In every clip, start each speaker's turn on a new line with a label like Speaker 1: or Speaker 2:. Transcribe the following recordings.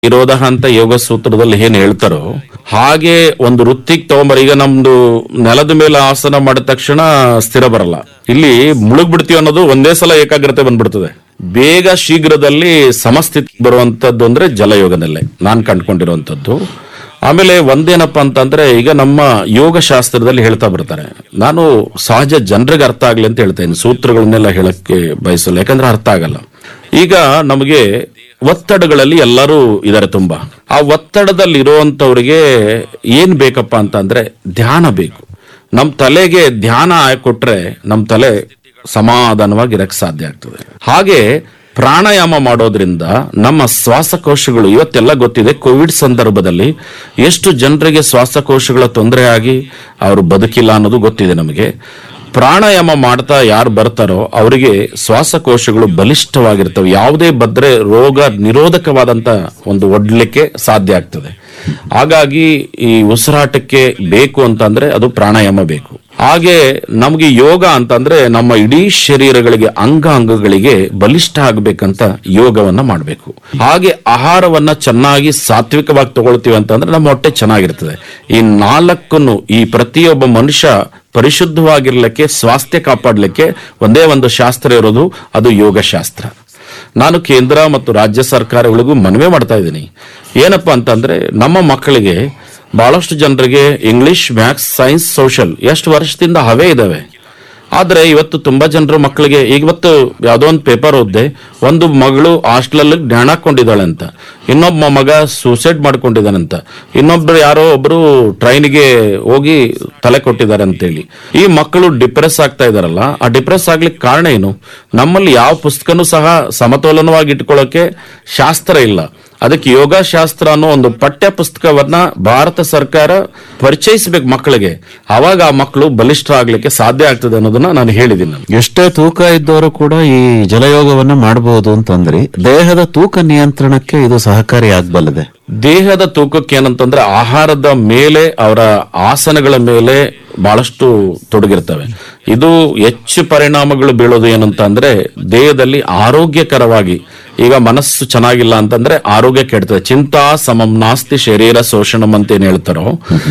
Speaker 1: ನಿರೋಧ ಅಂತ ಯೋಗ ಸೂತ್ರದಲ್ಲಿ ಏನ್ ಹೇಳ್ತಾರೋ ಹಾಗೆ ಒಂದು ವೃತ್ತಿಗೆ ತಗೊಂಬರ. ಈಗ ನಮ್ದು ನೆಲದ ಮೇಲೆ ಆಸನ ಮಾಡಿದ ತಕ್ಷಣ ಸ್ಥಿರ ಬರಲ್ಲ, ಇಲ್ಲಿ ಮುಳುಗ್ ಬಿಡ್ತೀವಿ ಅನ್ನೋದು ಒಂದೇ ಸಲ ಏಕಾಗ್ರತೆ ಬಂದ್ಬಿಡ್ತದೆ. ಬೇಗ ಶೀಘ್ರದಲ್ಲಿ ಸಮಸ್ಥಿತಿ ಬರುವಂತದ್ದು ಅಂದ್ರೆ ಜಲಯೋಗದಲ್ಲೇ ನಾನ್ ಕಂಡುಕೊಂಡಿರುವಂತದ್ದು. ಆಮೇಲೆ ಒಂದೇನಪ್ಪ ಅಂತಂದ್ರೆ, ಈಗ ನಮ್ಮ ಯೋಗ ಶಾಸ್ತ್ರದಲ್ಲಿ ಹೇಳ್ತಾ ಬರ್ತಾರೆ, ನಾನು ಸಹಜ ಜನರಿಗೆ ಅರ್ಥ ಆಗ್ಲಿ ಅಂತ ಹೇಳ್ತಾ ಇದ್ದೀನಿ, ಸೂತ್ರಗಳನ್ನೆಲ್ಲ ಹೇಳಕ್ಕೆ ಬಯಸಲ್ಲ, ಯಾಕಂದ್ರೆ ಅರ್ಥ ಆಗಲ್ಲ. ಈಗ ನಮಗೆ ಒತ್ತಡಗಳಲ್ಲಿ ಎಲ್ಲರೂ ಇದಾರೆ ತುಂಬಾ. ಆ ಒತ್ತಡದಲ್ಲಿ ಇರುವಂತವ್ರಿಗೆ ಏನ್ ಬೇಕಪ್ಪ ಅಂತಂದ್ರೆ ಧ್ಯಾನ ಬೇಕು. ನಮ್ ತಲೆಗೆ ಧ್ಯಾನ ಕೊಟ್ರೆ ನಮ್ ತಲೆ ಸಮಾಧಾನವಾಗಿರಕ್ ಸಾಧ್ಯ ಆಗ್ತದೆ. ಹಾಗೆ ಪ್ರಾಣಾಯಾಮ ಮಾಡೋದ್ರಿಂದ ನಮ್ಮ ಶ್ವಾಸಕೋಶಗಳು, ಇವತ್ತೆಲ್ಲ ಗೊತ್ತಿದೆ, ಕೋವಿಡ್ ಸಂದರ್ಭದಲ್ಲಿ ಎಷ್ಟು ಜನರಿಗೆ ಶ್ವಾಸಕೋಶಗಳ ತೊಂದರೆ ಆಗಿ ಅವರು ಬದುಕಿಲ್ಲ ಅನ್ನೋದು ಗೊತ್ತಿದೆ ನಮಗೆ. ಪ್ರಾಣಾಯಾಮ ಮಾಡ್ತಾ ಯಾರು ಬರ್ತಾರೋ ಅವರಿಗೆ ಶ್ವಾಸಕೋಶಗಳು ಬಲಿಷ್ಠವಾಗಿರ್ತವೆ, ಯಾವುದೇ ಬದ್ರೆ ರೋಗ ನಿರೋಧಕವಾದಂತ ಒಂದು ಒಡ್ಲಿಕ್ಕೆ ಸಾಧ್ಯ ಆಗ್ತದೆ. ಹಾಗಾಗಿ ಈ ಉಸಿರಾಟಕ್ಕೆ ಬೇಕು ಅಂತಂದ್ರೆ ಅದು ಪ್ರಾಣಾಯಾಮ ಬೇಕು. ಹಾಗೆ ನಮ್ಗೆ ಯೋಗ ಅಂತಂದ್ರೆ ನಮ್ಮ ಇಡೀ ಶರೀರಗಳಿಗೆ ಅಂಗಗಳಿಗೆ ಬಲಿಷ್ಠ ಆಗ್ಬೇಕಂತ ಯೋಗವನ್ನ ಮಾಡಬೇಕು. ಹಾಗೆ ಆಹಾರವನ್ನ ಚೆನ್ನಾಗಿ ಸಾತ್ವಿಕವಾಗಿ ತಗೊಳ್ತೀವಿ ಅಂತಂದ್ರೆ ನಮ್ಮ ಹೊಟ್ಟೆ ಚೆನ್ನಾಗಿರ್ತದೆ. ಈ ನಾಲ್ಕನ್ನು, ಈ ಪ್ರತಿಯೊಬ್ಬ ಮನುಷ್ಯ ಪರಿಶುದ್ಧವಾಗಿರ್ಲಿಕ್ಕೆ, ಸ್ವಾಸ್ಥ್ಯ ಕಾಪಾಡಲಿಕ್ಕೆ ಒಂದೇ ಒಂದು ಶಾಸ್ತ್ರ ಇರೋದು, ಅದು ಯೋಗ ಶಾಸ್ತ್ರ. ನಾನು ಕೇಂದ್ರ ಮತ್ತು ರಾಜ್ಯ ಸರ್ಕಾರಗಳಿಗೂ ಮನವಿ ಮಾಡ್ತಾ ಇದ್ದೀನಿ. ಏನಪ್ಪಾ ಅಂತಂದ್ರೆ, ನಮ್ಮ ಮಕ್ಕಳಿಗೆ ಬಹಳಷ್ಟು ಜನರಿಗೆ ಇಂಗ್ಲಿಷ್, ಮ್ಯಾಥ್ಸ್, ಸೈನ್ಸ್, ಸೋಷಿಯಲ್ ಎಷ್ಟು ವರ್ಷದಿಂದ ಹವೇ ಇದಾವೆ. ಆದ್ರೆ ಇವತ್ತು ತುಂಬಾ ಜನರು ಮಕ್ಕಳಿಗೆ, ಇವತ್ತು ಯಾವ್ದೋ ಒಂದು ಪೇಪರ್ ಓದ್ದೆ, ಒಂದು ಮಗಳು ಹಾಸ್ಟೆಲ್ ಜ್ಞಾನ ಹಾಕೊಂಡಿದ್ದಾಳೆ ಅಂತ, ಇನ್ನೊಬ್ಬ ಮಗ ಸೂಸೈಡ್ ಮಾಡ್ಕೊಂಡಿದ್ದಾನಂತ, ಇನ್ನೊಬ್ರು ಯಾರೋ ಒಬ್ರು ಟ್ರೈನ್ಗೆ ಹೋಗಿ ತಲೆ ಕೊಟ್ಟಿದ್ದಾರೆ ಅಂತೇಳಿ. ಈ ಮಕ್ಕಳು ಡಿಪ್ರೆಸ್ ಆಗ್ತಾ ಇದಾರಲ್ಲ, ಆ ಡಿಪ್ರೆಸ್ ಆಗ್ಲಿಕ್ಕೆ ಕಾರಣ ಏನು? ನಮ್ಮಲ್ಲಿ ಯಾವ ಪುಸ್ತಕನೂ ಸಹ ಸಮತೋಲನವಾಗಿ ಇಟ್ಕೊಳ್ಳೋಕೆ ಶಾಸ್ತ್ರ ಇಲ್ಲ. ಅದಕ್ಕೆ ಯೋಗ ಶಾಸ್ತ್ರ ಅನ್ನೋ ಒಂದು ಪಠ್ಯ ಪುಸ್ತಕವನ್ನ ಭಾರತ ಸರ್ಕಾರ ಪರಿಚಯಿಸಬೇಕು ಮಕ್ಕಳಿಗೆ. ಅವಾಗ ಆ ಮಕ್ಕಳು ಬಲಿಷ್ಠ ಆಗ್ಲಿಕ್ಕೆ ಸಾಧ್ಯ ಆಗ್ತದೆ ಅನ್ನೋದನ್ನ ನಾನು ಹೇಳಿದ್ದೀನಿ.
Speaker 2: ಎಷ್ಟೇ ತೂಕ ಇದ್ದವರು ಕೂಡ ಈ ಜಲಯೋಗವನ್ನ ಮಾಡಬಹುದು ಅಂತಂದ್ರೆ, ದೇಹದ ತೂಕ ನಿಯಂತ್ರಣಕ್ಕೆ ಇದು ಸಹಕಾರಿ ಆಗ್ಬಲ್ಲದೆ.
Speaker 1: ದೇಹದ ತೂಕಕ್ಕೆ ಏನಂತಂದ್ರೆ, ಆಹಾರದ ಮೇಲೆ, ಅವರ ಆಸನಗಳ ಮೇಲೆ ಬಹಳಷ್ಟು ತೊಡಗಿರ್ತವೆ. ಇದು ಹೆಚ್ಚು ಪರಿಣಾಮಗಳು ಬೀಳೋದು ಏನಂತ ಅಂದ್ರೆ, ದೇಹದಲ್ಲಿ ಆರೋಗ್ಯಕರವಾಗಿ, ಈಗ ಮನಸ್ಸು ಚೆನ್ನಾಗಿಲ್ಲ ಅಂತಂದ್ರೆ ಆರೋಗ್ಯ ಕೆಡ್ತದೆ. ಚಿಂತಾ ಸಮಂ ನಾಸ್ತಿ ಶರೀರ ಶೋಷಣಂ ಅಂತ ಏನ್ ಹೇಳ್ತಾರೋ,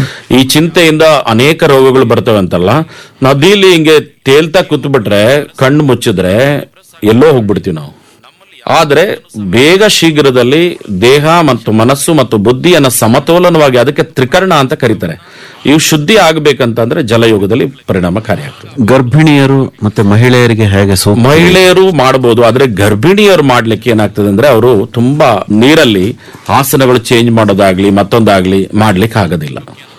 Speaker 1: ಈ ಚಿಂತೆಯಿಂದ ಅನೇಕ ರೋಗಗಳು ಬರ್ತವೆ ಅಂತಲ್ಲ. ನದಿಲಿ ಹಿಂಗೆ ತೇಲ್ತಾ ಕೂತ್ಬಿಟ್ರೆ, ಕಣ್ಣು ಮುಚ್ಚಿದ್ರೆ ಎಲ್ಲೋ ಹೋಗ್ಬಿಡ್ತೀವಿ ನಾವು. ಆದ್ರೆ ಬೇಗ ಶೀಘ್ರದಲ್ಲಿ ದೇಹ ಮತ್ತು ಮನಸ್ಸು ಮತ್ತು ಬುದ್ಧಿಯನ್ನ ಸಮತೋಲನವಾಗಿ, ಅದಕ್ಕೆ ತ್ರಿಕರಣ ಅಂತ ಕರೀತಾರೆ, ಇವು ಶುದ್ಧಿ ಆಗ್ಬೇಕಂತಂದ್ರೆ ಜಲಯೋಗದಲ್ಲಿ ಪರಿಣಾಮಕಾರಿ ಆಗ್ತದೆ.
Speaker 2: ಗರ್ಭಿಣಿಯರು ಮತ್ತೆ ಮಹಿಳೆಯರಿಗೆ ಹೇಗೆ?
Speaker 1: ಮಹಿಳೆಯರು ಮಾಡಬಹುದು, ಆದ್ರೆ ಗರ್ಭಿಣಿಯರು ಮಾಡ್ಲಿಕ್ಕೆ ಏನಾಗ್ತದೆ ಅಂದ್ರೆ, ಅವರು ತುಂಬಾ ನೀರಲ್ಲಿ ಆಸನಗಳು ಚೇಂಜ್ ಮಾಡೋದಾಗ್ಲಿ ಮತ್ತೊಂದಾಗ್ಲಿ ಮಾಡ್ಲಿಕ್ಕೆ ಆಗೋದಿಲ್ಲ.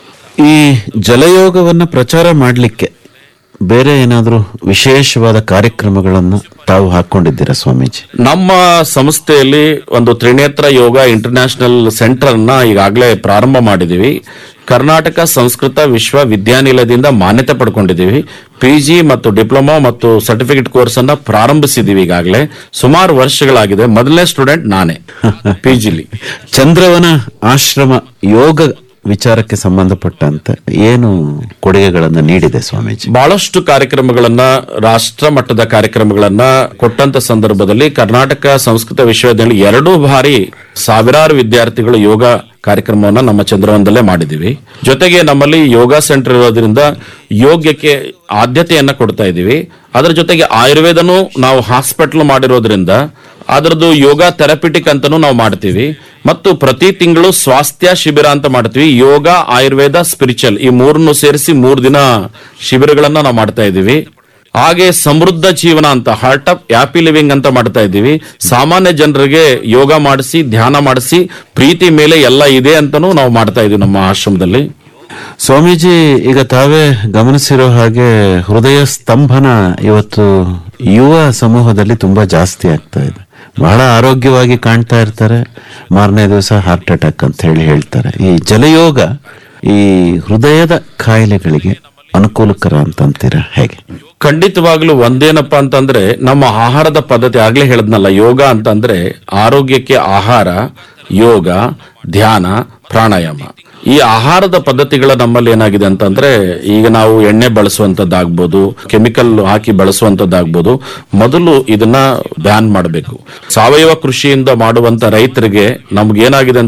Speaker 2: ಈ ಜಲಯೋಗವನ್ನ ಪ್ರಚಾರ ಮಾಡ್ಲಿಕ್ಕೆ ಬೇರೆ ಏನಾದ್ರೂ ವಿಶೇಷವಾದ ಕಾರ್ಯಕ್ರಮಗಳನ್ನು ತಾವು ಹಾಕೊಂಡಿದ್ದೀರಾ ಸ್ವಾಮೀಜಿ?
Speaker 1: ನಮ್ಮ ಸಂಸ್ಥೆಯಲ್ಲಿ ಒಂದು ತ್ರಿನೇತ್ರ ಯೋಗ ಇಂಟರ್ನ್ಯಾಷನಲ್ ಸೆಂಟರ್ ಅನ್ನ ಈಗಾಗಲೇ ಪ್ರಾರಂಭ ಮಾಡಿದೀವಿ. ಕರ್ನಾಟಕ ಸಂಸ್ಕೃತ ವಿಶ್ವವಿದ್ಯಾನಿಲಯದಿಂದ ಮಾನ್ಯತೆ ಪಡ್ಕೊಂಡಿದ್ದೀವಿ. PG ಮತ್ತು ಡಿಪ್ಲೊಮಾ ಮತ್ತು ಸರ್ಟಿಫಿಕೇಟ್ ಕೋರ್ಸ್ ಅನ್ನ ಪ್ರಾರಂಭಿಸಿದೀವಿ. ಈಗಾಗಲೇ ಸುಮಾರು ವರ್ಷಗಳಾಗಿದೆ. ಮೊದಲನೇ ಸ್ಟೂಡೆಂಟ್ ನಾನೇ PGಲಿ.
Speaker 2: ಚಂದ್ರವನ ಆಶ್ರಮ ಯೋಗ ವಿಚಾರಕ್ಕೆ ಸಂಬಂಧಪಟ್ಟಂತೆ ಏನು ಕೊಡುಗೆಗಳನ್ನ ನೀಡಿದೆ ಸ್ವಾಮೀಜಿ?
Speaker 1: ಬಹಳಷ್ಟು ಕಾರ್ಯಕ್ರಮಗಳನ್ನ, ರಾಷ್ಟ್ರ ಮಟ್ಟದ ಕಾರ್ಯಕ್ರಮಗಳನ್ನ ಕೊಟ್ಟಂತ ಸಂದರ್ಭದಲ್ಲಿ ಕರ್ನಾಟಕ ಸಂಸ್ಕೃತ ವಿಶ್ವವಿದ್ಯಾಲಯ 2 ಬಾರಿ ಸಾವಿರಾರು ವಿದ್ಯಾರ್ಥಿಗಳು ಯೋಗ ಕಾರ್ಯಕ್ರಮವನ್ನ ನಮ್ಮ ಚಂದ್ರವನದಲ್ಲೇ ಮಾಡಿದೀವಿ. ಜೊತೆಗೆ ನಮ್ಮಲ್ಲಿ ಯೋಗ ಸೆಂಟರ್ ಇರೋದ್ರಿಂದ ಯೋಗಕ್ಕೆ ಆದ್ಯತೆಯನ್ನ ಕೊಡ್ತಾ ಇದೀವಿ. ಅದರ ಜೊತೆಗೆ ಆಯುರ್ವೇದನೂ ನಾವು ಹಾಸ್ಪಿಟಲ್ ಮಾಡಿರೋದ್ರಿಂದ ಅದರದ್ದು ಯೋಗ ಥೆರಪಿಟಿಕ್ ಅಂತಾನೂ ನಾವು ಮಾಡ್ತೀವಿ. ಮತ್ತು ಪ್ರತಿ ತಿಂಗಳು ಸ್ವಾಸ್ಥ್ಯ ಶಿಬಿರ ಅಂತ ಮಾಡ್ತೀವಿ. ಯೋಗ, ಆಯುರ್ವೇದ, ಸ್ಪಿರಿಚುವಲ್ ಈ 3 ಸೇರಿಸಿ 3 ದಿನ ಶಿಬಿರಗಳನ್ನ ನಾವು ಮಾಡ್ತಾ ಇದೀವಿ. ಹಾಗೆ ಸಮೃದ್ಧ ಜೀವನ ಅಂತ, ಹಾರ್ಟ್ ಆಫ್ ಹ್ಯಾಪಿ ಲಿವಿಂಗ್ ಅಂತ ಮಾಡ್ತಾ ಇದ್ದೀವಿ. ಸಾಮಾನ್ಯ ಜನರಿಗೆ ಯೋಗ ಮಾಡಿಸಿ, ಧ್ಯಾನ ಮಾಡಿಸಿ, ಪ್ರೀತಿ ಮೇಲೆ ಎಲ್ಲ ಇದೆ ಅಂತಾನೂ ನಾವು ಮಾಡ್ತಾ ಇದೀವಿ ನಮ್ಮ ಆಶ್ರಮದಲ್ಲಿ.
Speaker 2: ಸ್ವಾಮೀಜಿ, ಈಗ ತಾವೇ ಗಮನಿಸಿರೋ ಹಾಗೆ ಹೃದಯ ಸ್ತಂಭನ ಇವತ್ತು ಯುವ ಸಮೂಹದಲ್ಲಿ ತುಂಬಾ ಜಾಸ್ತಿ ಆಗ್ತಾ ಇದೆ. ಬಹಳ ಆರೋಗ್ಯವಾಗಿ ಕಾಣ್ತಾ ಇರ್ತಾರೆ, ಮಾರನೇ ದಿವಸ ಹಾರ್ಟ್ ಅಟ್ಯಾಕ್ ಅಂತ ಹೇಳ್ತಾರೆ. ಈ ಜಲಯೋಗ ಈ ಹೃದಯದ ಕಾಯಿಲೆಗಳಿಗೆ ಅನುಕೂಲಕರ ಅಂತೀರಾ ಹೇಗೆ?
Speaker 1: ಖಂಡಿತವಾಗ್ಲೂ ಒಂದೇನಪ್ಪ ಅಂತಂದ್ರೆ, ನಮ್ಮ ಆಹಾರದ ಪದ್ಧತಿ, ಆಗ್ಲೇ ಹೇಳದ್ನಲ್ಲ, ಯೋಗ ಅಂತಂದ್ರೆ ಆರೋಗ್ಯಕ್ಕೆ ಆಹಾರ, ಯೋಗ, ಧ್ಯಾನ, ಪ್ರಾಣಾಯಾಮ. ಈ ಆಹಾರದ ಪದ್ಧತಿಗಳ ನಮ್ಮಲ್ಲಿ ಏನಾಗಿದೆ ಅಂತಂದ್ರೆ, ಈಗ ನಾವು ಎಣ್ಣೆ ಬಳಸುವಂತದ್ದಾಗ್ಬೋದು, ಕೆಮಿಕಲ್ ಹಾಕಿ ಬಳಸುವಂತದ್ದಾಗ್ಬೋದು, ಮೊದಲು ಇದನ್ನ ಬ್ಯಾನ್ ಮಾಡಬೇಕು. ಸಾವಯವ ಕೃಷಿಯಿಂದ ಮಾಡುವಂತ ರೈತರಿಗೆ ನಮ್ಗೆ ಏನಾಗಿದೆ